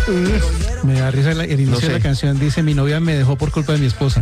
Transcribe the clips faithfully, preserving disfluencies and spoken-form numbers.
Me da risa el, el inicio no sé. de la canción, dice: mi novia me dejó por culpa de mi esposa.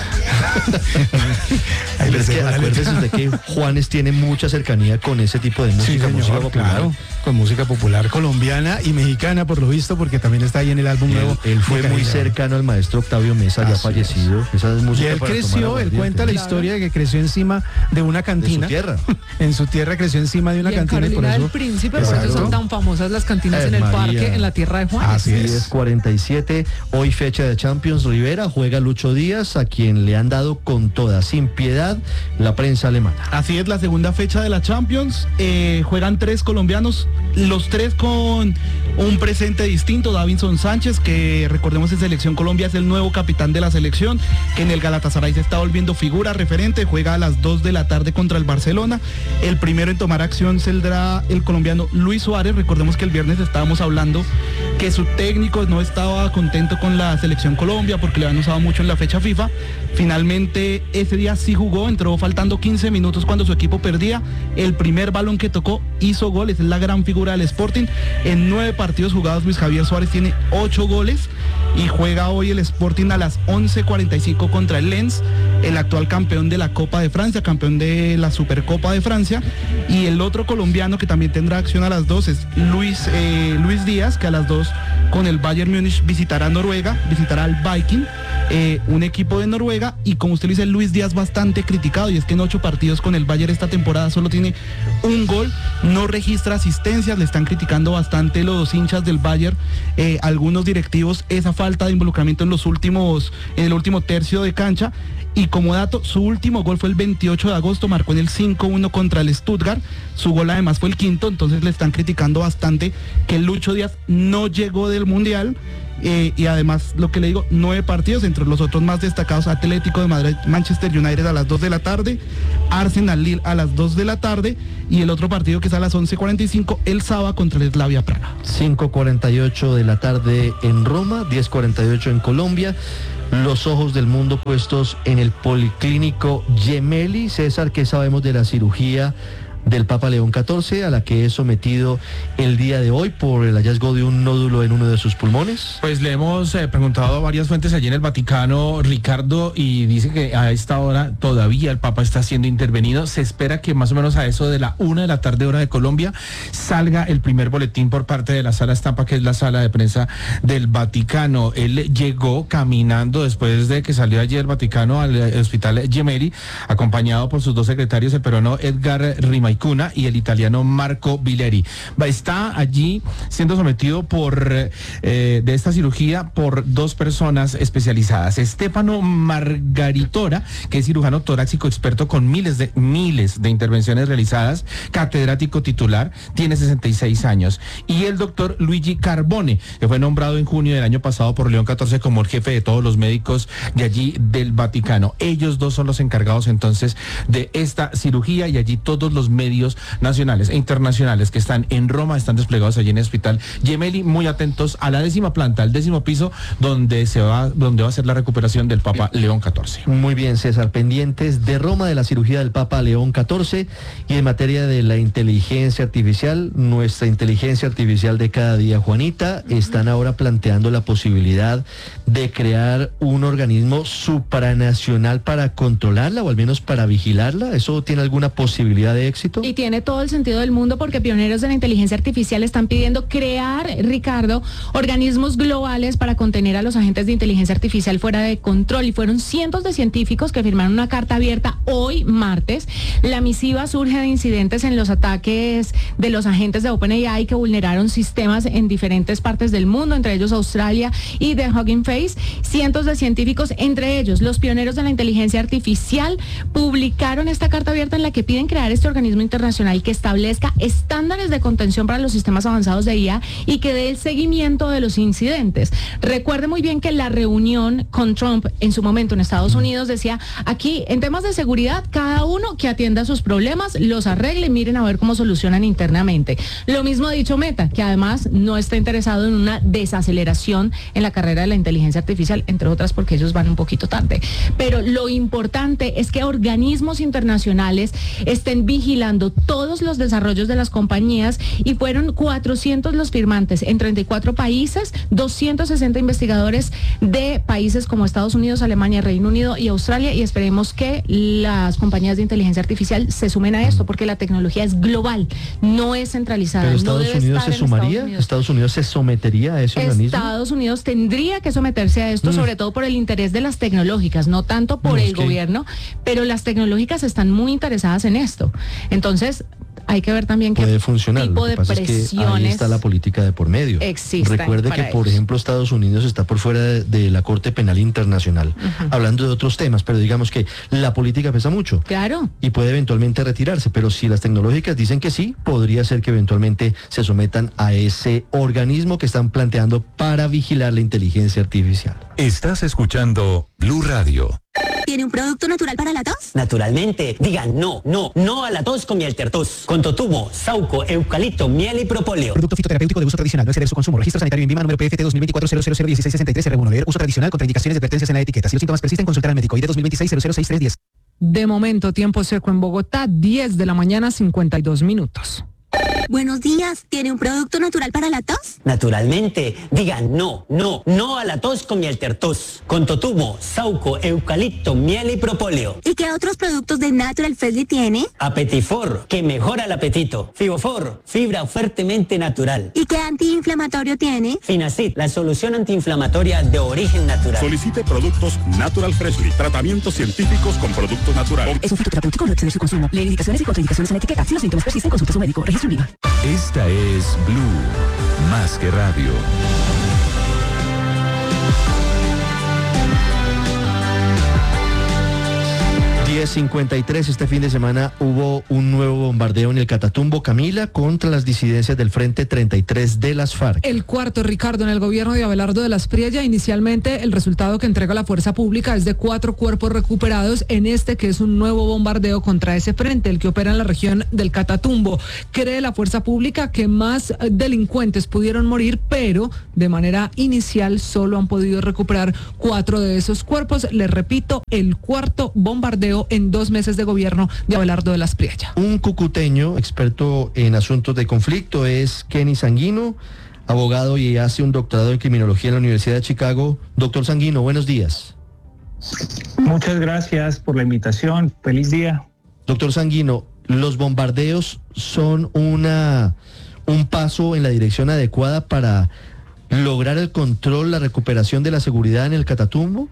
Pero es que acuérdese usted que Juanes tiene mucha cercanía con ese tipo de música, sí, señor, música popular. Claro, con música popular colombiana y mexicana, por lo visto, porque también está ahí en el álbum él, nuevo. Él fue muy cercano al maestro Octavio Mesa, Así ya fallecido. Esa es música y él para creció, él cuenta la historia de que creció encima de una cantina. De su tierra. En su tierra creció encima de una y cantina. En Carolina y por eso, del Príncipe, por eso son tan famosas las cantinas eh, en el María, parque, en la tierra de Juanes. Así es. diez cuarenta y siete, hoy fecha de Champions. Rivera juega Lucho Díaz, a quien le han dado con toda, sin piedad, la prensa alemana. Así es, la segunda fecha de la Champions. Eh, juegan tres colombianos, los tres con un presente distinto. Davinson Sánchez, que recordemos en Selección Colombia es el nuevo capitán de la selección, que en el Galatasaray se está volviendo figura referente, juega a las dos de la tarde contra el Barcelona. El primero en tomar acción saldrá el colombiano Luis Suárez. Recordemos que el viernes estábamos hablando que su técnico no estaba contento con la Selección Colombia porque le habían usado mucho en la fecha FIFA. Finalmente ese día sí jugó, entró faltando quince minutos cuando su equipo perdía. El primer balón que tocó hizo goles, es la gran figura del Sporting. En nueve partidos jugados Luis Javier Suárez tiene ocho goles y juega hoy el Sporting a las once cuarenta y cinco contra el Lens, el actual campeón de la Copa de Francia, campeón de la Supercopa de Francia. Y el otro colombiano que también tendrá acción a las dos es Luis, eh, Luis Díaz, que a las dos con el Bayern Múnich visitará Noruega, visitará al Viking, eh, un equipo de Noruega. Y como usted lo dice, Luis Díaz bastante criticado, y es que en ocho partidos con el Bayern esta temporada solo tiene un gol, no registra asistencias, le están criticando bastante los hinchas del Bayern, eh, algunos directivos, esa falta de involucramiento en los últimos, en el último tercio de cancha. Y como dato, su último gol fue el veintiocho de agosto, marcó en el cinco uno contra el Stuttgart, su gol además fue el quinto, entonces le están criticando bastante que Lucho Díaz no llegó del Mundial. Eh, y además, lo que le digo, nueve partidos, entre los otros más destacados: Atlético de Madrid, Manchester United a las dos de la tarde, Arsenal Lille a las dos de la tarde, y el otro partido que es a las once cuarenta y cinco, el Saba contra el Slavia Praga. cinco cuarenta y ocho de la tarde en Roma, diez cuarenta y ocho en Colombia. Los ojos del mundo puestos en el Policlínico Gemelli. César, ¿qué sabemos de la cirugía del Papa León catorce, a la que es sometido el día de hoy por el hallazgo de un nódulo en uno de sus pulmones? Pues le hemos eh, preguntado a varias fuentes allí en el Vaticano, Ricardo, y dice que a esta hora todavía el Papa está siendo intervenido. Se espera que más o menos a eso de la una de la tarde, hora de Colombia, salga el primer boletín por parte de la sala estampa, que es la sala de prensa del Vaticano. Él llegó caminando después de que salió ayer el Vaticano al eh, hospital Gemelli, acompañado por sus dos secretarios, el peruano Edgar Rimaicuna y el italiano Marco Bileri. Está allí siendo sometido por eh, de esta cirugía por dos personas especializadas: Stefano Margaritora, que es cirujano torácico experto con miles de miles de intervenciones realizadas, catedrático titular, tiene sesenta y seis años, y el doctor Luigi Carbone, que fue nombrado en junio del año pasado por León catorce como el jefe de todos los médicos de allí del Vaticano. Ellos dos son los encargados entonces de esta cirugía, y allí todos los medios nacionales e internacionales que están en Roma están desplegados allí en el hospital Gemelli, muy atentos a la décima planta, al décimo piso, donde se va, donde va a ser la recuperación del Papa León catorce. Muy bien, César, pendientes de Roma, de la cirugía del Papa León catorce. Y en materia de la inteligencia artificial, nuestra inteligencia artificial de cada día, Juanita, están ahora planteando la posibilidad de crear un organismo supranacional para controlarla, o al menos para vigilarla. ¿Eso tiene alguna posibilidad de éxito? Y tiene todo el sentido del mundo, porque pioneros de la inteligencia artificial están pidiendo crear, Ricardo, organismos globales para contener a los agentes de inteligencia artificial fuera de control. Y fueron cientos de científicos que firmaron una carta abierta hoy, martes. La misiva surge de incidentes en los ataques de los agentes de OpenAI que vulneraron sistemas en diferentes partes del mundo, entre ellos Australia y The Hugging Face. Cientos de científicos, entre ellos los pioneros de la inteligencia artificial, publicaron esta carta abierta en la que piden crear este organismo internacional que establezca estándares de contención para los sistemas avanzados de I A y que dé el seguimiento de los incidentes. Recuerde muy bien que la reunión con Trump en su momento en Estados Unidos decía: aquí en temas de seguridad, cada uno que atienda sus problemas, los arregle, miren a ver cómo solucionan internamente. Lo mismo ha dicho Meta, que además no está interesado en una desaceleración en la carrera de la inteligencia artificial, entre otras porque ellos van un poquito tarde. Pero lo importante es que organismos internacionales estén vigilando validando todos los desarrollos de las compañías y fueron cuatrocientos los firmantes en treinta y cuatro países, doscientos sesenta investigadores de países como Estados Unidos, Alemania, Reino Unido y Australia, y esperemos que las compañías de inteligencia artificial se sumen a esto porque la tecnología es global, no es centralizada. ¿Pero no Estados debe Unidos estar se en sumaría? Estados Unidos. ¿Estados Unidos se sometería a ese organismo? Estados Unidos tendría que someterse a esto, mm. sobre todo por el interés de las tecnológicas, no tanto por no, el okay. gobierno, pero las tecnológicas están muy interesadas en esto. Entonces, hay que ver también qué puede funcionar. tipo de presiones es que ahí está la política de por medio. Recuerde que, por ellos. ejemplo, Estados Unidos está por fuera de, de la Corte Penal Internacional, uh-huh. hablando de otros temas, pero digamos que la política pesa mucho. Claro. Y puede eventualmente retirarse, pero si las tecnológicas dicen que sí, podría ser que eventualmente se sometan a ese organismo que están planteando para vigilar la inteligencia artificial. Estás escuchando Blue Radio. ¿Tiene un producto natural para la tos? Naturalmente. Digan no, no, no a la tos con miel tertos. Con totumo, sauco, eucalipto, miel y propóleo. Producto fitoterapéutico de uso tradicional. No exceder su consumo. Registro sanitario en Vima, número P F T dos mil veinticuatro cero cero cero dieciséis sesenta y tres R uno. Leer uso tradicional, contraindicaciones y advertencias en la etiqueta. Si los síntomas persisten, consultar al médico. I D dos mil veintiséis cero cero seis tres diez. De momento, tiempo seco en Bogotá, diez de la mañana, cincuenta y dos minutos. Buenos días, ¿tiene un producto natural para la tos? Naturalmente. Digan no, no, no a la tos con miel tertos. Con totumo, sauco, eucalipto, miel y propóleo. ¿Y qué otros productos de Natural Freshly tiene? Apetifor, que mejora el apetito. Fibofor, fibra fuertemente natural. ¿Y qué antiinflamatorio tiene? Finacid, la solución antiinflamatoria de origen natural. Solicite productos Natural Freshly, tratamientos científicos con productos naturales. Es un fitoterapéutico, no exceder su consumo. Lee indicaciones y contraindicaciones en la etiqueta. Si los síntomas persisten, consulte a su médico. Registro Viva. Esta es Blue, más que radio. diez cincuenta y tres, este fin de semana hubo un nuevo bombardeo en el Catatumbo, Camila, contra las disidencias del Frente treinta y tres de las FARC. El cuarto, Ricardo, en el gobierno de Abelardo de la Espriella. Inicialmente el resultado que entrega la fuerza pública es de cuatro cuerpos recuperados en este que es un nuevo bombardeo contra ese frente, el que opera en la región del Catatumbo. Cree la fuerza pública que más delincuentes pudieron morir, pero de manera inicial solo han podido recuperar cuatro de esos cuerpos. Les repito, el cuarto bombardeo en dos meses de gobierno de Abelardo de la Espriella. Un cucuteño experto en asuntos de conflicto es Kenny Sanguino, abogado y hace un doctorado en criminología en la Universidad de Chicago. Doctor Sanguino, buenos días. Muchas gracias por la invitación. Feliz día. Doctor Sanguino, ¿los bombardeos son una un paso en la dirección adecuada para lograr el control, la recuperación de la seguridad en el Catatumbo?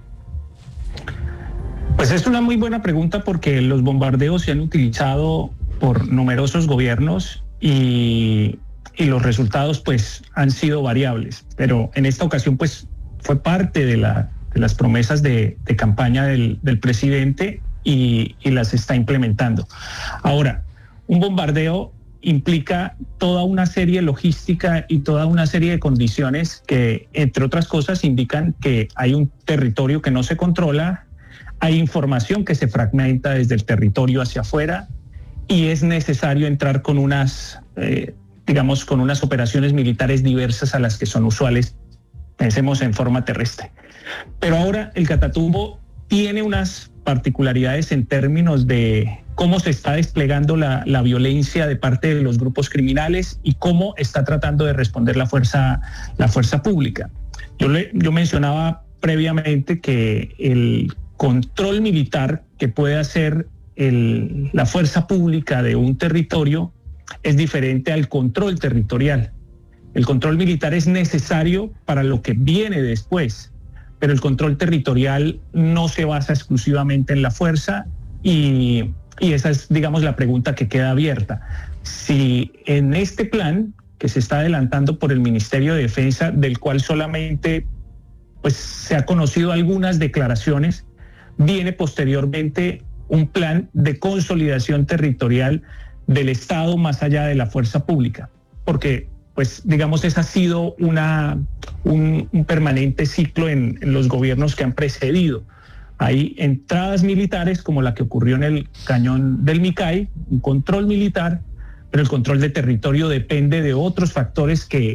Pues es una muy buena pregunta porque los bombardeos se han utilizado por numerosos gobiernos y, y los resultados pues han sido variables, pero en esta ocasión pues fue parte de, la, de las promesas de, de campaña del, del presidente y, y las está implementando. Ahora, un bombardeo implica toda una serie logística y toda una serie de condiciones que, entre otras cosas, indican que hay un territorio que no se controla, hay información que se fragmenta desde el territorio hacia afuera y es necesario entrar con unas, eh, digamos, con unas operaciones militares diversas a las que son usuales, pensemos en forma terrestre. Pero ahora el Catatumbo tiene unas particularidades en términos de cómo se está desplegando la, la violencia de parte de los grupos criminales y cómo está tratando de responder la fuerza, la fuerza pública. Yo, le, yo mencionaba previamente que el control militar que puede hacer el, la fuerza pública de un territorio es diferente al control territorial. El control militar es necesario para lo que viene después, pero el control territorial no se basa exclusivamente en la fuerza y, y esa es, digamos, la pregunta que queda abierta. Si en este plan que se está adelantando por el Ministerio de Defensa, del cual solamente pues, se ha conocido algunas declaraciones, viene posteriormente un plan de consolidación territorial del Estado más allá de la fuerza pública, porque pues digamos ese ha sido una, un, un permanente ciclo en, en los gobiernos que han precedido. Hay entradas militares como la que ocurrió en el cañón del Micay, un control militar, pero el control de territorio depende de otros factores que,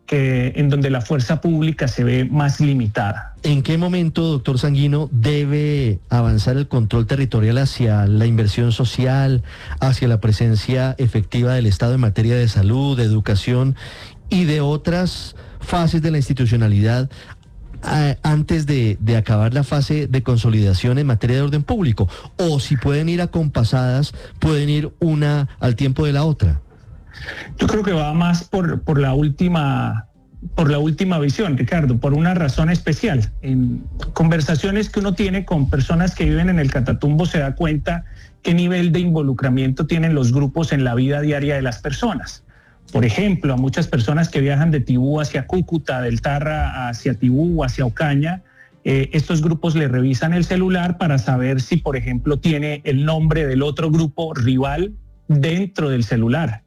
que en donde la fuerza pública se ve más limitada. ¿En qué momento, doctor Sanguino, debe avanzar el control territorial hacia la inversión social, hacia la presencia efectiva del Estado en materia de salud, de educación y de otras fases de la institucionalidad eh, antes de, de acabar la fase de consolidación en materia de orden público? O si pueden ir acompasadas, pueden ir una al tiempo de la otra. Yo creo que va más por, por la última por la última visión, Ricardo, por una razón especial. En conversaciones que uno tiene con personas que viven en el Catatumbo se da cuenta qué nivel de involucramiento tienen los grupos en la vida diaria de las personas. Por ejemplo, a muchas personas que viajan de Tibú hacia Cúcuta, del Tarra hacia Tibú, hacia Ocaña, eh, estos grupos le revisan el celular para saber si, por ejemplo, tiene el nombre del otro grupo rival dentro del celular.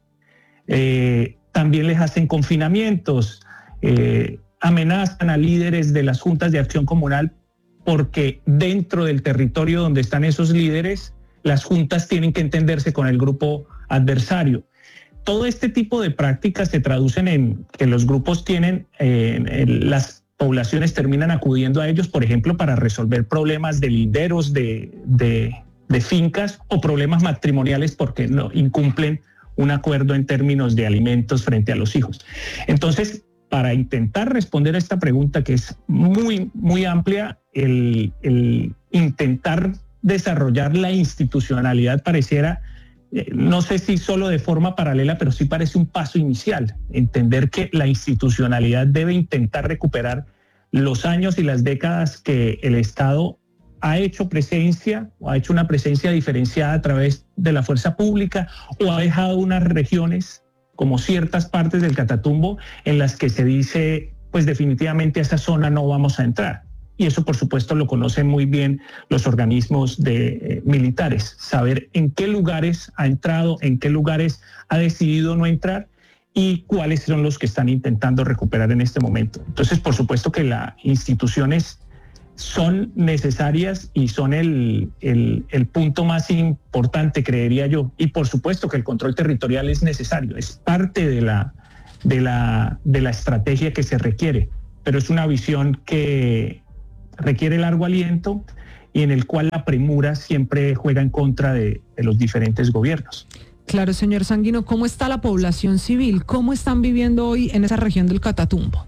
Eh, también les hacen confinamientos, eh, amenazan a líderes de las juntas de acción comunal porque dentro del territorio donde están esos líderes, las juntas tienen que entenderse con el grupo adversario. Todo este tipo de prácticas se traducen en que los grupos tienen, eh, en las poblaciones terminan acudiendo a ellos, por ejemplo, para resolver problemas de linderos de, de, de fincas o problemas matrimoniales porque no incumplen un acuerdo en términos de alimentos frente a los hijos. Entonces, para intentar responder a esta pregunta que es muy, muy amplia, el, el intentar desarrollar la institucionalidad pareciera, eh, no sé si solo de forma paralela, pero sí parece un paso inicial. Entender que la institucionalidad debe intentar recuperar los años y las décadas que el Estado ha hecho presencia o ha hecho una presencia diferenciada a través de la fuerza pública o ha dejado unas regiones como ciertas partes del Catatumbo en las que se dice, pues definitivamente a esa zona no vamos a entrar. Y eso por supuesto lo conocen muy bien los organismos de, eh, militares, saber en qué lugares ha entrado, en qué lugares ha decidido no entrar y cuáles son los que están intentando recuperar en este momento. Entonces, por supuesto que las instituciones son necesarias y son el, el, el punto más importante, creería yo. Y por supuesto que el control territorial es necesario, es parte de la, de la, de la estrategia que se requiere, pero es una visión que requiere largo aliento y en el cual la premura siempre juega en contra de, de los diferentes gobiernos. Claro, señor Sanguino, ¿cómo está la población civil? ¿Cómo están viviendo hoy en esa región del Catatumbo?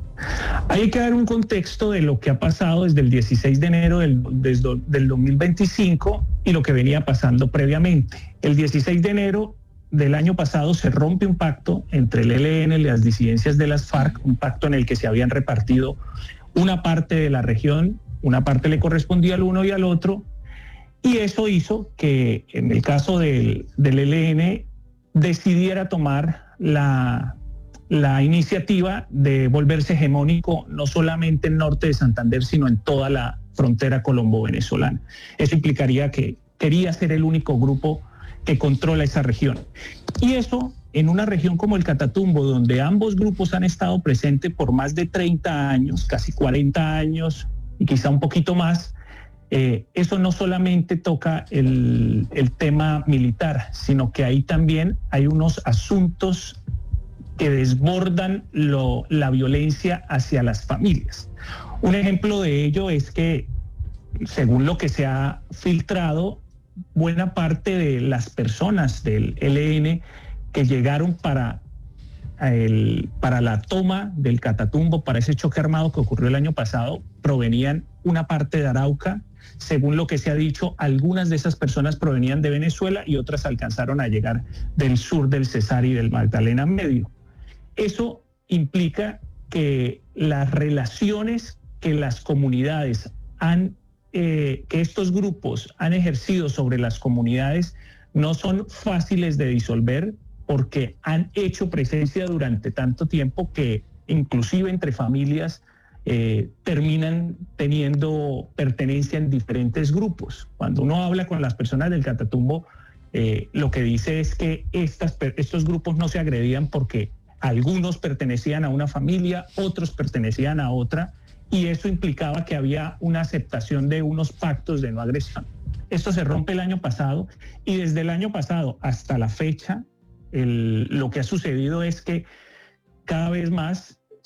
Hay que dar un contexto de lo que ha pasado desde el dieciséis de enero del, desde, del dos mil veinticinco y lo que venía pasando previamente. El dieciséis de enero del año pasado se rompe un pacto entre el E L N y las disidencias de las FARC, un pacto en el que se habían repartido una parte de la región, una parte le correspondía al uno y al otro, y eso hizo que en el caso del, del E L N decidiera tomar la... la iniciativa de volverse hegemónico no solamente en norte de Santander, sino en toda la frontera colombo-venezolana. Eso implicaría que quería ser el único grupo que controla esa región. Y eso en una región como el Catatumbo, donde ambos grupos han estado presentes por más de treinta años, casi cuarenta años y quizá un poquito más, eh, eso no solamente toca el, el tema militar, sino que ahí también hay unos asuntos que desbordan lo, la violencia hacia las familias. Un ejemplo de ello es que, según lo que se ha filtrado, buena parte de las personas del E L N que llegaron para, el, para la toma del Catatumbo, para ese choque armado que ocurrió el año pasado, provenían una parte de Arauca. Según lo que se ha dicho, algunas de esas personas provenían de Venezuela y otras alcanzaron a llegar del sur del Cesar y del Magdalena Medio. Eso implica que las relaciones que las comunidades han, eh, que estos grupos han ejercido sobre las comunidades no son fáciles de disolver porque han hecho presencia durante tanto tiempo que inclusive entre familias eh, terminan teniendo pertenencia en diferentes grupos. Cuando uno habla con las personas del Catatumbo, eh, lo que dice es que estas, estos grupos no se agredían porque algunos pertenecían a una familia, otros pertenecían a otra, y eso implicaba que había una aceptación de unos pactos de no agresión. Esto se rompe el año pasado, y desde el año pasado hasta la fecha, el, lo que ha sucedido es que cada vez más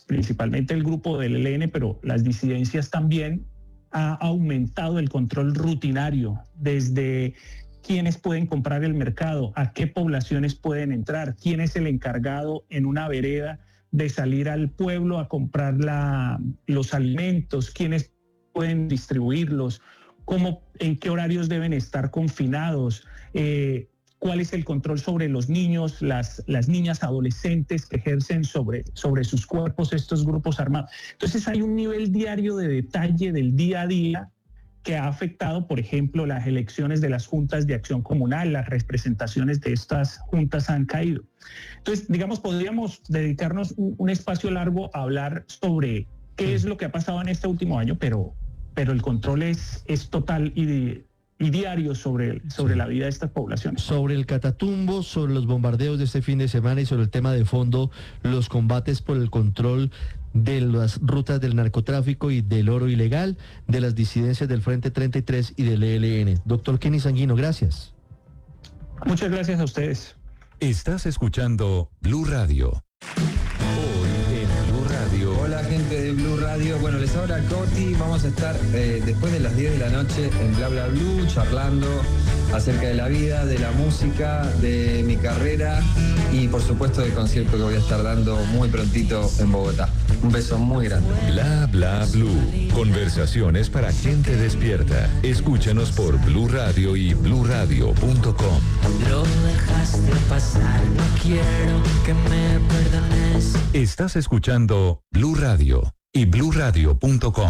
principalmente el grupo del E L N, pero las disidencias también, ha aumentado el control rutinario desde quiénes pueden comprar el mercado, a qué poblaciones pueden entrar, quién es el encargado en una vereda de salir al pueblo a comprar la, los alimentos, quiénes pueden distribuirlos, cómo, en qué horarios deben estar confinados, eh, cuál es el control sobre los niños, las, las niñas adolescentes que ejercen sobre, sobre sus cuerpos estos grupos armados. Entonces hay un nivel diario de detalle del día a día que ha afectado, por ejemplo, las elecciones de las juntas de acción comunal, las representaciones de estas juntas han caído. Entonces, digamos, podríamos dedicarnos un, un espacio largo a hablar sobre qué es lo que ha pasado en este último año, pero, pero el control es, es total y, de, y diario sobre, sobre sí. la vida de estas poblaciones. Sobre el Catatumbo, sobre los bombardeos de este fin de semana y sobre el tema de fondo, los combates por el control de las rutas del narcotráfico y del oro ilegal, de las disidencias del Frente treinta y tres y del E L N. Doctor Kenny Sanguino, gracias. Muchas gracias a ustedes. Estás escuchando Blue Radio. Hoy en Blue Radio. Hola gente de Blue Radio. Bueno, les habla Coti. Vamos a estar eh, después de las diez de la noche en Bla Bla Blue charlando acerca de la vida, de la música, de mi carrera y por supuesto del concierto que voy a estar dando muy prontito en Bogotá. Un beso muy grande. Bla Bla Blue. Conversaciones para gente despierta. Escúchanos por Blue Radio y blue radio punto com. Lo dejaste pasar, no quiero que me perdones. Estás escuchando Blue Radio y blue radio punto com.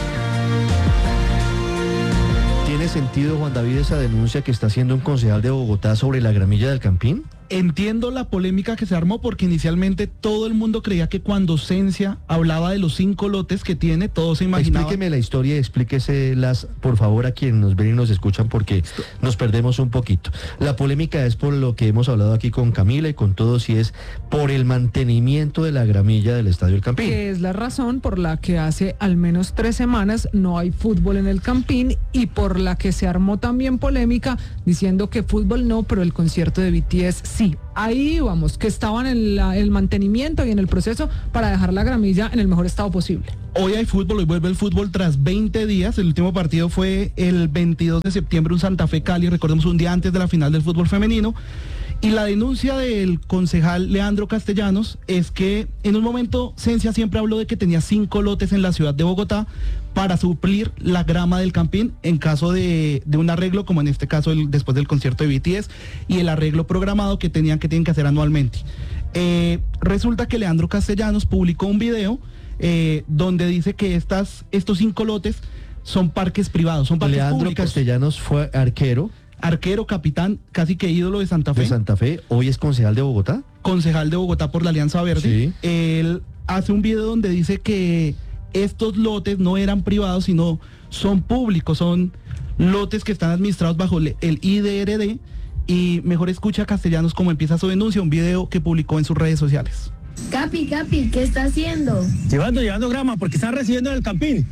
¿Tiene sentido, Juan David, esa denuncia que está haciendo un concejal de Bogotá sobre la gramilla del Campín? Entiendo la polémica que se armó porque inicialmente todo el mundo creía que cuando Cencia hablaba de los cinco lotes que tiene, todos se imaginaban. Explíqueme la historia y explíqueselas, por favor, a quienes nos ven y nos escuchan porque nos perdemos un poquito. La polémica es por lo que hemos hablado aquí con Camila y con todos y es por el mantenimiento de la gramilla del Estadio El Campín. Que es la razón por la que hace al menos tres semanas no hay fútbol en el Campín y por la que se armó también polémica diciendo que fútbol no, pero el concierto de B T S sí. Ahí vamos, que estaban en la, el mantenimiento y en el proceso para dejar la gramilla en el mejor estado posible. Hoy hay fútbol, hoy vuelve el fútbol tras veinte días. El último partido fue el veintidós de septiembre, un Santa Fe Cali, recordemos un día antes de la final del fútbol femenino. Y la denuncia del concejal Leandro Castellanos es que en un momento Cencia siempre habló de que tenía cinco lotes en la ciudad de Bogotá para suplir la grama del Campín en caso de, de un arreglo, como en este caso el, después del concierto de B T S, y el arreglo programado que tenían que tienen que hacer anualmente. Eh, resulta que Leandro Castellanos publicó un video eh, donde dice que estas, estos cinco lotes son parques privados, son parques Leandro públicos. Castellanos fue arquero. Arquero, capitán, casi que ídolo de Santa Fe. De Santa Fe, hoy es concejal de Bogotá. Concejal de Bogotá por la Alianza Verde. Sí. Él hace un video donde dice que estos lotes no eran privados, sino son públicos, son lotes que están administrados bajo el I D R D. Y mejor escucha a Castellanos cómo empieza su denuncia, un video que publicó en sus redes sociales. Capi, Capi, ¿qué está haciendo? Llevando, llevando grama, porque están recibiendo en el Campín.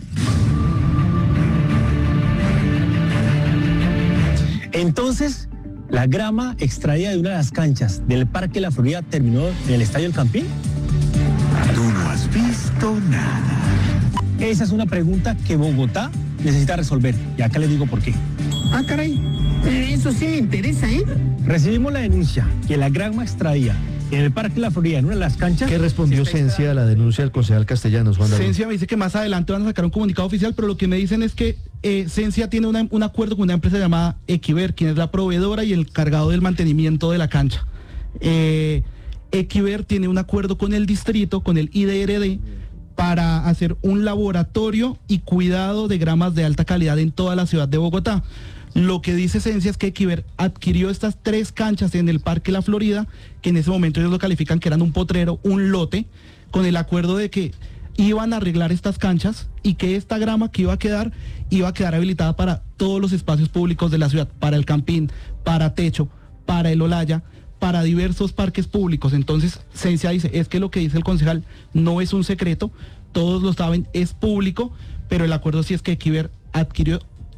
Entonces, la grama extraída de una de las canchas del Parque La Florida terminó en el Estadio El Campín. Tú no has visto nada. Esa es una pregunta que Bogotá necesita resolver, y acá les digo por qué. Ah, caray, eso sí me interesa, ¿eh? Recibimos la denuncia que la grama extraída en el Parque La Florida, en una de las canchas... ¿Qué respondió Cencia a la denuncia del concejal Castellanos, Juan David? Cencia me dice que más adelante van a sacar un comunicado oficial, pero lo que me dicen es que eh, Cencia tiene una, un acuerdo con una empresa llamada Equiver, quien es la proveedora y el encargado del mantenimiento de la cancha. Eh, Equiver tiene un acuerdo con el distrito, con el I D R D, para hacer un laboratorio y cuidado de gramas de alta calidad en toda la ciudad de Bogotá. Lo que dice Cencia es que Equiver adquirió estas tres canchas en el Parque La Florida, que en ese momento ellos lo califican que eran un potrero, un lote, con el acuerdo de que iban a arreglar estas canchas y que esta grama que iba a quedar, iba a quedar habilitada para todos los espacios públicos de la ciudad, para el Campín, para Techo, para el Olaya, para diversos parques públicos. Entonces Cencia dice, es que lo que dice el concejal no es un secreto, todos lo saben, es público, pero el acuerdo sí es que Equiver adquirió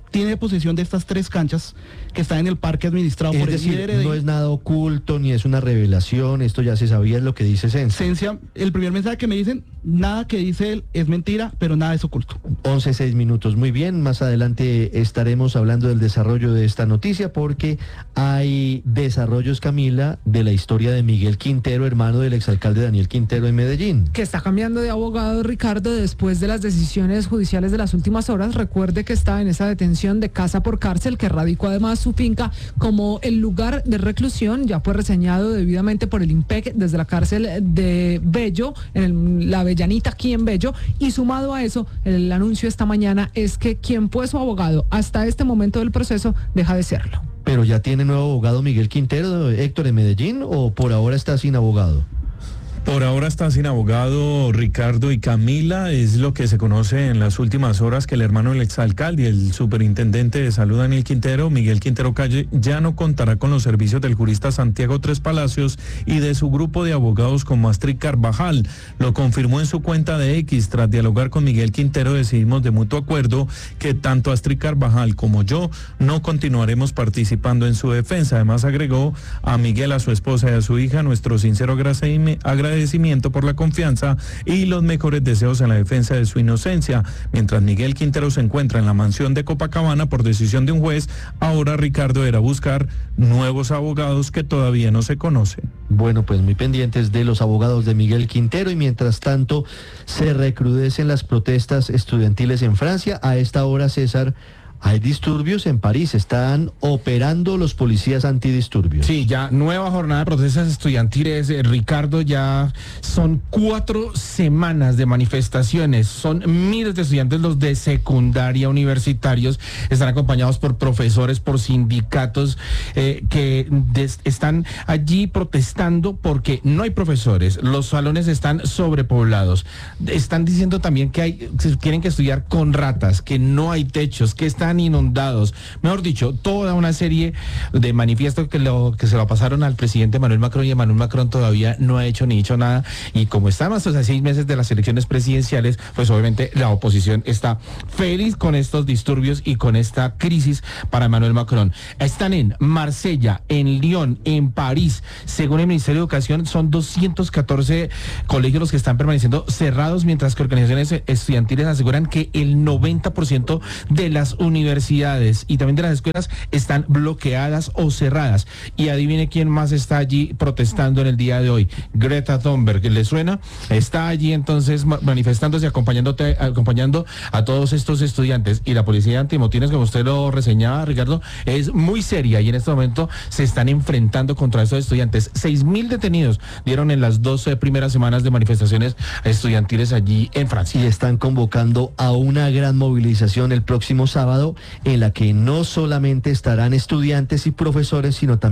tiene posesión de estas tres canchas que están en el parque administrado Es por decir, el I R D. no es nada oculto ni es una revelación, esto ya se sabía, es lo que dice Sensa. Sensa, el primer mensaje que me dicen, nada que dice él es mentira, pero nada es oculto. once, seis minutos, muy bien, más adelante estaremos hablando del desarrollo de esta noticia porque hay desarrollos, Camila, de la historia de Miguel Quintero, hermano del exalcalde Daniel Quintero en Medellín. Que está cambiando de abogado, Ricardo, después de las decisiones judiciales de las últimas horas. Recuerde que está en esa detención de casa por cárcel, que radicó además su finca como el lugar de reclusión. Ya fue reseñado debidamente por el IMPEC desde la cárcel de Bello, en la Avellanita, aquí en Bello. Y sumado a eso, el anuncio esta mañana es que quien fue su abogado hasta este momento del proceso deja de serlo. ¿Pero ya tiene nuevo abogado Miguel Quintero, Héctor, en Medellín, o por ahora está sin abogado? Por ahora está sin abogado Ricardo y Camila, es lo que se conoce en las últimas horas que el hermano del exalcalde y el superintendente de salud Daniel Quintero, Miguel Quintero Calle, ya no contará con los servicios del jurista Santiago Tres Palacios y de su grupo de abogados como Astrid Carvajal. Lo confirmó en su cuenta de X. Tras dialogar con Miguel Quintero, decidimos de mutuo acuerdo que tanto Astrid Carvajal como yo no continuaremos participando en su defensa. Además agregó a Miguel, a su esposa y a su hija nuestro sincero agradecimiento agradecimiento por la confianza y los mejores deseos en la defensa de su inocencia. Mientras Miguel Quintero se encuentra en la mansión de Copacabana por decisión de un juez, ahora Ricardo deberá buscar nuevos abogados que todavía no se conocen. Bueno, pues muy pendientes de los abogados de Miguel Quintero, y mientras tanto se recrudecen las protestas estudiantiles en Francia. A esta hora, César, hay disturbios en París, están operando los policías antidisturbios. Sí, ya nueva jornada de protestas estudiantiles, eh, Ricardo, ya son cuatro semanas de manifestaciones, son miles de estudiantes, los de secundaria, universitarios, están acompañados por profesores, por sindicatos eh, que des, están allí protestando porque no hay profesores, los salones están sobrepoblados, están diciendo también que hay, que quieren que estudiar con ratas, que no hay techos, que están inundados, mejor dicho, toda una serie de manifiestos que, lo, que se lo pasaron al presidente Emmanuel Macron, y Emmanuel Macron todavía no ha hecho ni dicho nada, y como estamos a seis meses de las elecciones presidenciales, pues obviamente la oposición está feliz con estos disturbios y con esta crisis para Emmanuel Macron. Están en Marsella, en Lyon, en París. Según el Ministerio de Educación, son doscientos catorce colegios los que están permaneciendo cerrados, mientras que organizaciones estudiantiles aseguran que el noventa por ciento de las universidades universidades y también de las escuelas están bloqueadas o cerradas. Y adivine quién más está allí protestando en el día de hoy. Greta Thunberg, ¿le suena? Está allí entonces manifestándose, acompañándote, acompañando a todos estos estudiantes. Y la policía antimotines, como usted lo reseñaba, Ricardo, es muy seria, y en este momento se están enfrentando contra estos estudiantes. Seis mil detenidos dieron en las doce primeras semanas de manifestaciones estudiantiles allí en Francia. Y están convocando a una gran movilización el próximo sábado, en la que no solamente estarán estudiantes y profesores, sino también